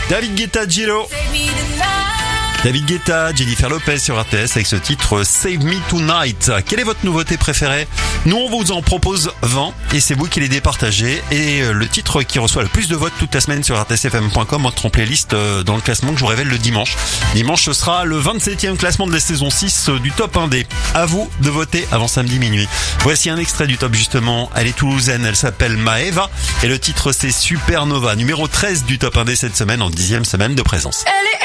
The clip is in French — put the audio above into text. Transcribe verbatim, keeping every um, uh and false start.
David Guetta, Gillo. David Guetta, Jennifer Lopez sur R T S avec ce titre Save Me Tonight. Quelle est votre nouveauté préférée? Nous, on vous en propose vingt et c'est vous qui les départagez. Et le titre qui reçoit le plus de votes toute la semaine sur r t s f m point com entre en playlist dans le classement que je vous révèle le dimanche. Dimanche, ce sera le vingt-septième classement de la saison six du Top un D. À vous de voter avant samedi minuit. Voici un extrait du top justement. Elle est toulousaine, elle s'appelle Maeva et le titre c'est Supernova. Numéro treize du Top un D cette semaine en dixième semaine de présence. Elle est